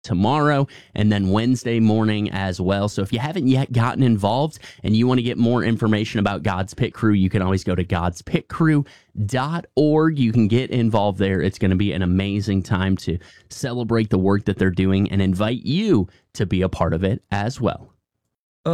tomorrow, and then Wednesday morning as well. So if you haven't yet gotten involved and you want to get more information about God's Pit Crew, you can always go to godspitcrew.org. You can get involved there. It's going to be an amazing time to celebrate the work that they're doing and invite you to be a part of it as well.